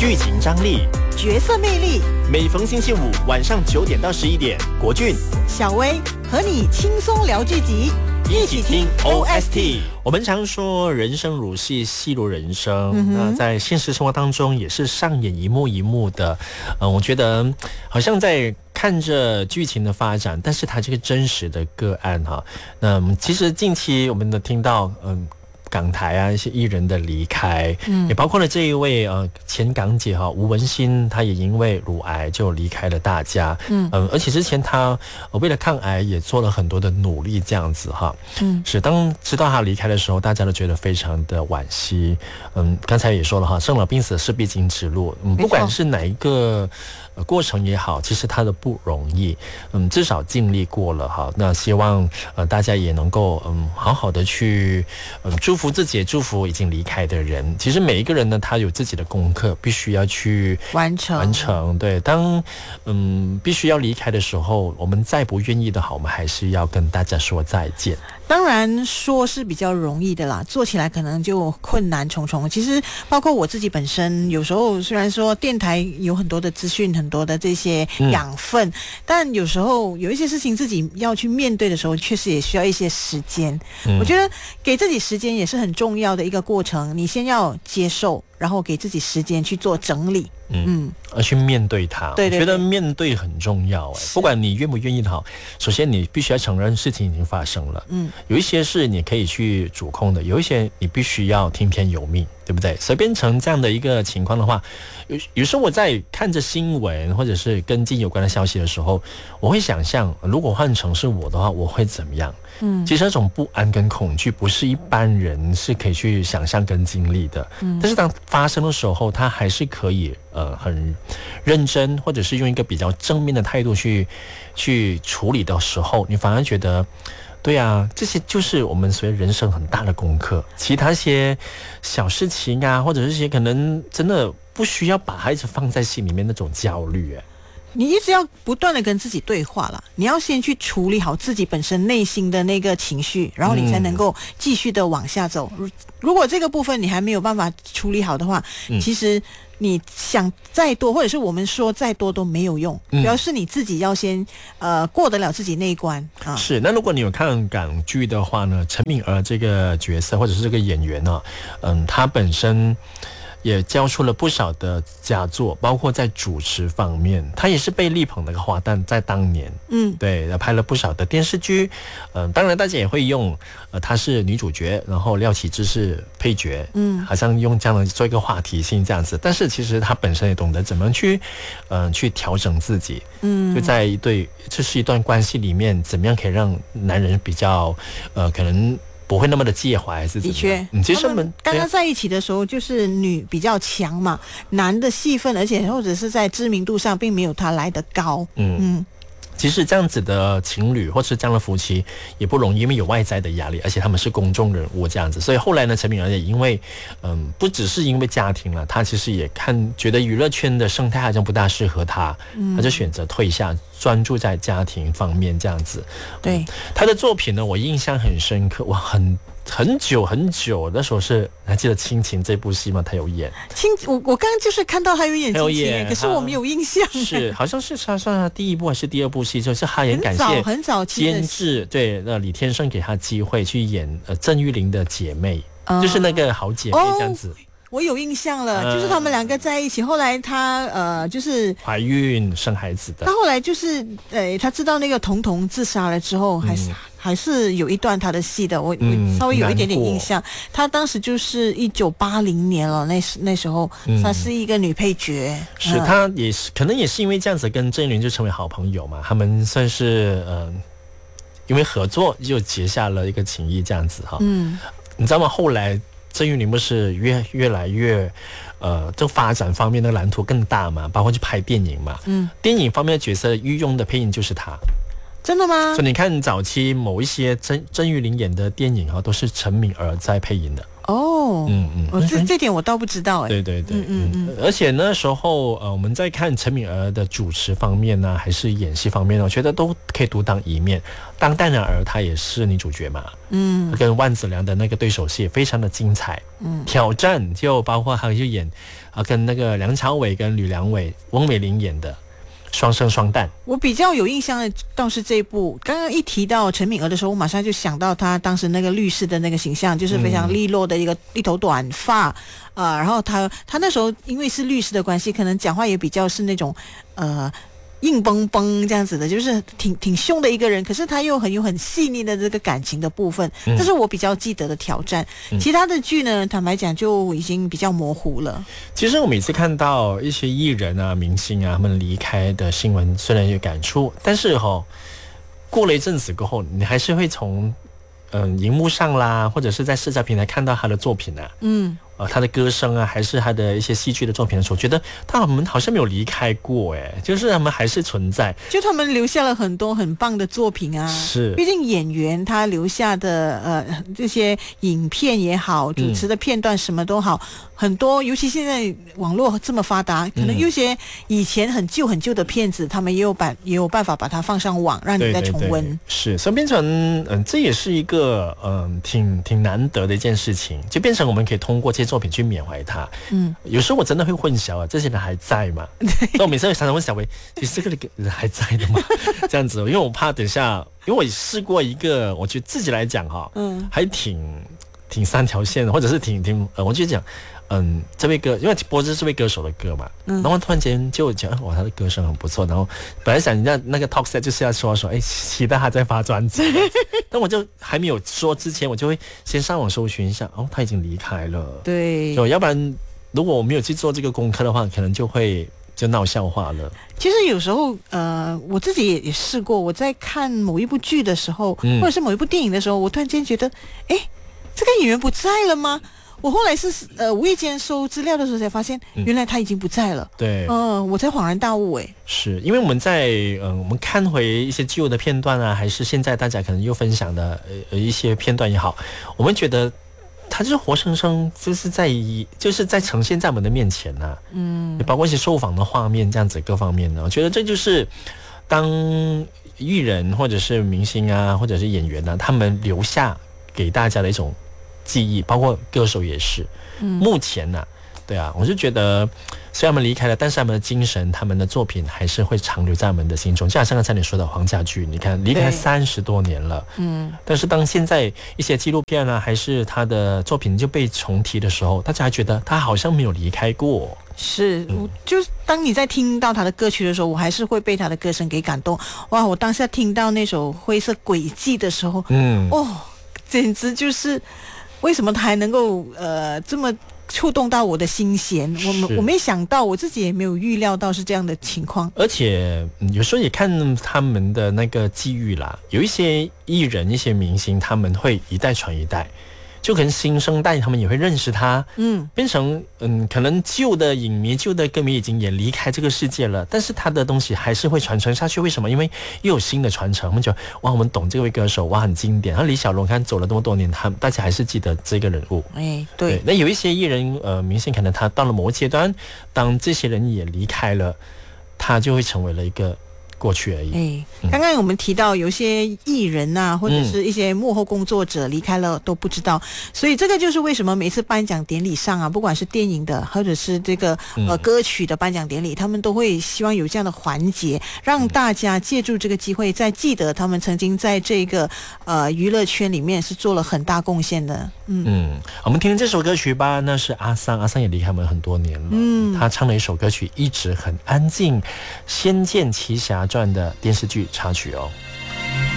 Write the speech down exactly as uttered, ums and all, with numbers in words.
剧情张力， 角色魅力。 每逢星期五晚上九点到十一点，国俊、 小薇和你轻松聊剧集， 一起听 O S T。我们常说人生如戏，戏如人生。嗯、那在现实生活当中也是上演一幕一幕的。嗯、呃，我觉得好像在看着剧情的发展，但是它这个真实的个案哈。那其实近期我们都听到，嗯。港台啊，一些艺人的离开，嗯，也包括了这一位呃前港姐哈吴文欣，她也因为乳癌就离开了大家，嗯嗯、呃，而且之前她、呃、为了抗癌也做了很多的努力，这样子哈，嗯，是当知道她离开的时候，大家都觉得非常的惋惜，嗯，刚才也说了哈，生老病死是必经之路，嗯，不管是哪一个。呃，过程也好，其实它的不容易，嗯，至少尽力过了哈。那希望呃大家也能够嗯好好的去嗯祝福自己，也祝福已经离开的人。其实每一个人呢，他有自己的功课，必须要去完成完成。对，当嗯必须要离开的时候，我们再不愿意的好，我们还是要跟大家说再见。 当然说是比较容易的啦，做起来可能就困难重重。其实包括我自己本身，有时候虽然说电台有很多的资讯，很多的这些养分、嗯、但有时候有一些事情自己要去面对的时候，确实也需要一些时间、嗯、我觉得给自己时间也是很重要的一个过程。你先要接受，然后给自己时间去做整理， 嗯，而去面对它。对对对，我觉得面对很重要哎，不管你愿不愿意的好，首先你必须要承认事情已经发生了。嗯，有一些是你可以去主控的，有一些你必须要听天由命，对不对？所以变成这样的一个情况的话，有有时候我在看着新闻或者是跟进有关的消息的时候，我会想象，如果换成是我的话，我会怎么样？嗯，其实那种不安跟恐惧不是一般人是可以去想象跟经历的。嗯，但是当发生的时候，他还是可以呃很认真，或者是用一个比较正面的态度去去处理的时候，你反而觉得，对啊，这些就是我们所谓人生很大的功课。其他一些小事情啊，或者是一些可能真的不需要把它一直放在心里面那种焦虑，哎。 你一直要不断的跟自己对话啦，你要先去处理好自己本身内心的那个情绪，然后你才能够继续的往下走。嗯、如果这个部分你还没有办法处理好的话，嗯、其实你想再多，或者是我们说再多都没有用，主要是你自己要先呃过得了自己那一关啊。 是，那如果你有看港剧的话呢，陈敏儿这个角色或者是这个演员呢、啊，嗯，他本身也交出了不少的佳作，包括在主持方面，她也是被力捧的个花旦，在当年，嗯，对，拍了不少的电视剧，嗯、呃，当然大家也会用，呃，她是女主角，然后廖启智是配角，嗯，好像用这样的做一个话题性这样子，但是其实她本身也懂得怎么去，嗯、呃，去调整自己，嗯，就在一对这是一段关系里面，怎么样可以让男人比较，呃，可能不会那么的介怀，还是怎么样？的确， 嗯，其实我们刚刚在一起的时候，就是女比较强嘛，男的戏份，而且或者是在知名度上，并没有他来得高。嗯嗯， 其实这样子的情侣或是这样的夫妻也不容易，因为有外在的压力，而且他们是公众人物这样子，所以后来呢，陈敏儿也因为，嗯，不只是因为家庭了，他其实也看觉得娱乐圈的生态好像不大适合他，他就选择退下。专注在家庭方面这样子， 对、嗯、 他的作品呢，我印象很深刻，哇，很很久很久，那时候是还记得《亲情》这部戏吗？他有演亲，我我刚刚就是看到他有演《亲情》，可是我没有印象， 是好像是他算他第一部还是第二部戏，就是他也感谢很早期监制，对，那李天胜给他机会去演呃郑裕玲的姐妹，嗯、就是那个好姐妹这样子。哦， 我有印象了，呃、就是他们两个在一起，后来他呃就是怀孕生孩子的。 他后来就是呃，他知道那个童童自杀了之后，还是、嗯、还是有一段他的戏的，我、嗯、我稍微有一点点印象。他当时就是一九八零年了，那时那时候、嗯、他是一个女配角， 是、嗯、他也是可能也是因为这样子跟郑裕玲就成为好朋友嘛，他们算是呃因为合作就结下了一个情谊这样子哈。嗯，你知道吗？后来。郑裕玲不是越越来越，呃，这发展方面的蓝图更大嘛，包括去拍电影嘛。嗯，电影方面的角色御用的配音就是他。 真的吗？ 所以你看早期某一些曾曾玉玲演的电影啊，都是陈敏儿在配音的。 哦，嗯嗯，我这这点我倒不知道哎。 对对对，嗯嗯嗯。而且那时候呃，我们在看陈敏儿的主持方面呢、啊，还是演戏方面呢，我觉得都可以独当一面。当淡然儿她也是女主角嘛，嗯，跟万梓良的那个对手戏也非常的精彩，嗯，挑战就包括还有就演啊、呃，跟那个梁朝伟跟吕良伟、翁美玲演的。双生双旦， 我比较有印象的倒是这一部。刚刚一提到陈敏儿的时候，我马上就想到她当时那个律师的那个形象，就是非常利落的一个一头短发，嗯、呃，然后她她那时候因为是律师的关系，可能讲话也比较是那种呃。硬邦邦这样子的，就是挺挺凶的一个人，可是他又很有很细腻的这个感情的部分，这是我比较记得的挑战。嗯、其他的剧呢，坦白讲就已经比较模糊了。 其实我每次看到一些艺人啊、明星啊他们离开的新闻，虽然有感触，但是哈、哦，过了一阵子过后，你还是会从嗯荧幕上啦，或者是在社交平台看到他的作品啊，嗯。呃，他的歌声啊，还是他的一些戏剧的作品的时候，觉得他们好像没有离开过，哎，就是他们还是存在， 就他们留下了很多很棒的作品啊。 是， 毕竟演员他留下的呃这些影片也好，主持的片段什么都好，嗯、很多，尤其现在网络这么发达，可能有些以前很旧很旧的片子，他们也有办也有办法把它放上网，让你再重温。对对对， 是，所以变成嗯、呃，这也是一个嗯、呃、挺挺难得的一件事情，就变成我们可以通过这些作品去缅怀他。嗯，有时候我真的会混淆啊，这些人还在吗？所以我每次会常常问小薇，其实这个人还在的吗？这样子，因为我怕等下，因为我试过一个，我觉得自己来讲哈，嗯，还挺挺三条线的，或者是挺挺呃，我就讲，嗯，这位歌，因为播这是这位歌手的歌嘛，嗯，然后突然间就讲，哇，他的歌声很不错，然后本来想人家那个 talk set 就是要说说，哎，期待他在发专辑，但我就还没有说之前，我就会先上网搜寻一下，哦，他已经离开了， 对， 要不然如果我没有去做这个功课的话，可能就会就闹笑话了。 其实有时候，呃，我自己也也试过，我在看某一部剧的时候，嗯、或者是某一部电影的时候，我突然间觉得，哎，这个演员不在了吗？我后来是呃无意间搜资料的时候才发现，原来他已经不在了。嗯、 对， 嗯、呃，我才恍然大悟。哎， 是因为我们在嗯、呃，我们看回一些旧的片段啊，还是现在大家可能又分享的呃一些片段也好，我们觉得他就是活生生，就是在就是在呈现在我们的面前呐、啊。嗯，包括一些受访的画面这样子各方面呢，我觉得这就是当艺人或者是明星啊，或者是演员啊，他们留下给大家的一种记忆，包括歌手也是。嗯，目前呢、啊，对啊，我就觉得虽然他们离开了，但是他们的精神、他们的作品还是会长留在我们的心中。就好像刚才你说的黄家驹，你看离开三十多年了，嗯，但是当现在一些纪录片啊，还是他的作品就被重提的时候，大家还觉得他好像没有离开过。 是，嗯、就是当你在听到他的歌曲的时候，我还是会被他的歌声给感动。哇，我当下听到那首《灰色轨迹》的时候，嗯，哦，简直就是为什么他还能够呃这么触动到我的心弦，我我没想到，我自己也没有预料到是这样的情况。 而且、嗯、有时候也看他们的那个际遇啦，有一些艺人、一些明星，他们会一代传一代。就可能新生代他们也会认识他，嗯，变成嗯，可能旧的影迷、旧的歌迷已经也离开这个世界了，但是他的东西还是会传承下去。为什么？因为又有新的传承，我们觉得哇，我们懂这位歌手，哇，很经典。然后李小龙看走了这么多年，他大家还是记得这个人物。 哎，对。 对，那有一些艺人呃明星，可能他到了某个阶段，当这些人也离开了，他就会成为了一个过去而已。 哎，刚刚我们提到有些艺人啊，或者是一些幕后工作者离开了都不知道，所以这个就是为什么每次颁奖典礼上啊，不管是电影的或者是这个呃歌曲的颁奖典礼，他们都会希望有这样的环节，让大家借助这个机会再记得他们曾经在这个呃娱乐圈里面是做了很大贡献的。嗯嗯，我们听听这首歌曲吧，那是阿桑，阿桑也离开我们很多年了。嗯，他唱了一首歌曲，一直很安静，《仙剑奇侠传》的电视剧插曲哦。